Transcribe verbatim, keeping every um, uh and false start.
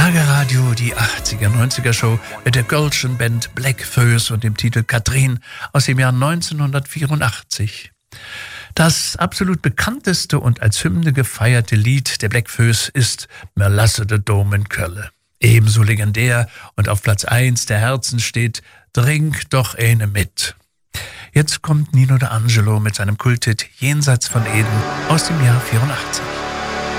Schlagerradio, die achtziger, neunziger Show mit der Gölschen Band Bläckfoes und dem Titel Katrin aus dem Jahr neunzehnhundertvierundachtzig. Das absolut bekannteste und als Hymne gefeierte Lied der Bläckfoes ist Mer lasse de Dom in Kölle. Ebenso legendär und auf Platz eins der Herzen steht Trink doch eine mit. Jetzt kommt Nino D'Angelo mit seinem Kulthit Jenseits von Eden aus dem Jahr vierundachtzig.